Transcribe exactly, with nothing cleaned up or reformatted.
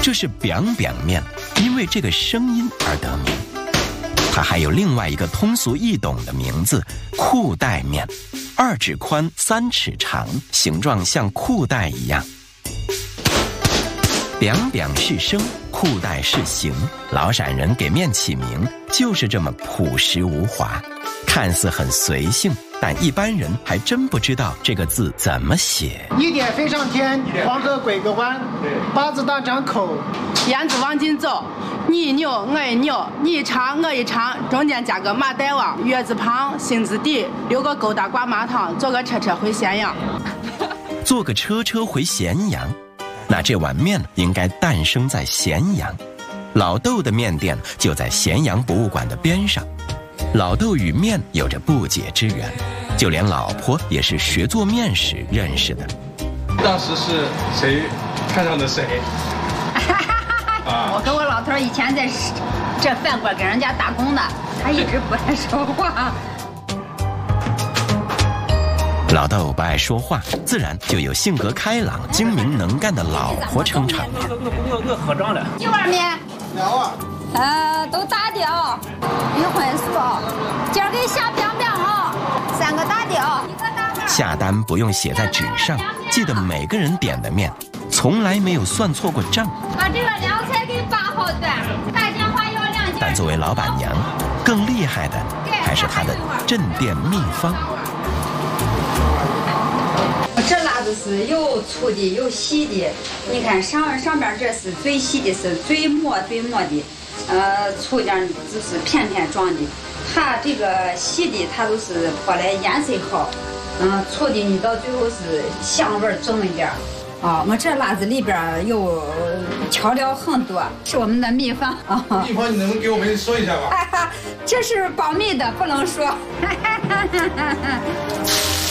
这是 biang biang 面，因为这个声音而得名。它还有另外一个通俗易懂的名字——裤带面，二指宽，三尺长，形状像裤带一样。biang biang是声，裤带是形，老陕人给面起名就是这么朴实无华，看似很随性，但一般人还真不知道这个字怎么写。 一点飞上天，黄河拐个弯，八字大张口， 燕子往紧走，你一扭我一扭，你一长我一长，中间加个马带网，月字旁，心字底，留个勾搭挂麻糖，坐个车车回咸阳。 坐个车车回咸阳，那这碗面应该诞生在咸阳。老豆的面店就在咸阳博物馆的边上。老豆与面有着不解之缘，就连老婆也是学做面时认识的。 当时是谁看上的谁？ 啊、我跟我老头以前在这饭馆给人家打工的，他一直不爱说话。 老豆不爱说话，自然就有性格开朗、精明能干的老婆撑场面。 我我喝张了。 几碗面？ 两碗。 呃，都打掉，鱼荤素，今儿给下冰冰啊，三个打掉，一个大碗。 下单不用写在纸上，记得每个人点的面，从来没有算错过账。 把这个凉菜给扒好段，大金花要两斤。 但作为老板娘，更厉害的还是她的镇店秘方。 这辣子是有粗的，有细的。你看上上边这是最细的，是最末最末的。呃，粗点的就是片片状的，它这个细的它都是泼来颜色好，嗯、呃，粗的你到最后是香味重一点。啊、哦，我这辣子里边有调料很多，是我们的秘方啊。 秘方你能不能给我们说一下吧？ 这是保密的，不能说。